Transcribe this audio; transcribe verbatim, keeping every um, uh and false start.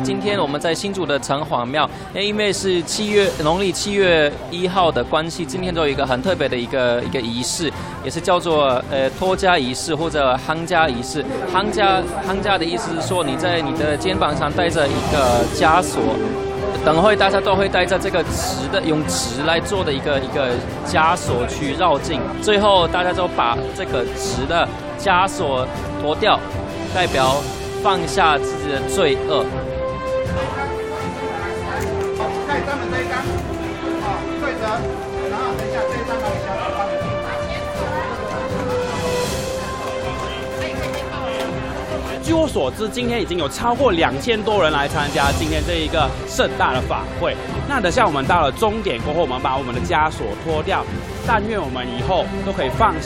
今天我们在新竹的城隍庙，因为是七月农历七月一号的关系，今天都有一个很特别的一个一个仪式，也是叫做呃托家仪式或者夯家仪式。夯家夯家的意思是说，你在你的肩膀上带着一个枷锁。 等会大家都会带着这个纸的，用纸来做的一个一个枷锁去绕境，最后大家都把这个纸的枷锁脱掉，代表放下自己的罪恶。 可以专门这一张，好，对折，然后等一下这一张帮你小姐帮你。 据我所知，今天已经有超过两千多人来参加今天这一个盛大的法会。那等下我们到了终点过后，我们把我们的枷锁脱掉，但愿我们以后都可以放